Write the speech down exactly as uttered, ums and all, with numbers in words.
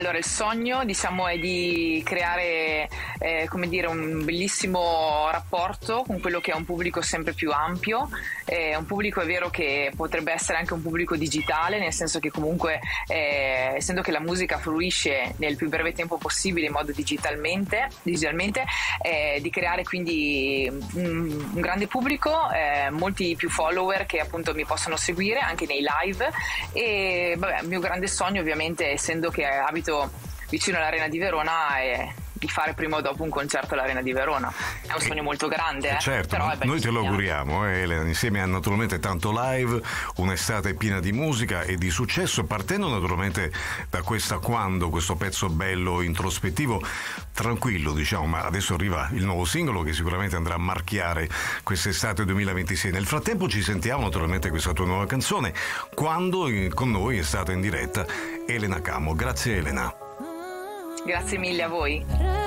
Allora, il sogno, diciamo, è di creare, eh, come dire, un bellissimo rapporto con quello che è un pubblico sempre più ampio. È un pubblico, è vero, che potrebbe essere anche un pubblico digitale, nel senso che comunque, eh, essendo che la musica fruisce nel più breve tempo possibile in modo digitalmente, digitalmente eh, di creare quindi un, un grande pubblico, eh, molti più follower che appunto mi possono seguire anche nei live. E vabbè, il mio grande sogno, ovviamente, essendo che abito vicino all'Arena di Verona, è di fare prima o dopo un concerto all'Arena di Verona. È un sogno molto grande, eh? Certo, Però è noi te lo auguriamo, eh, Elena, insieme a naturalmente tanto live, un'estate piena di musica e di successo, partendo naturalmente da questa Quando, questo pezzo bello, introspettivo, tranquillo, diciamo, ma adesso arriva il nuovo singolo che sicuramente andrà a marchiare quest'estate duemilaventisei. Nel frattempo ci sentiamo naturalmente questa tua nuova canzone, Quando. Con noi è stata in diretta Elena Camo. Grazie Elena. Grazie mille a voi.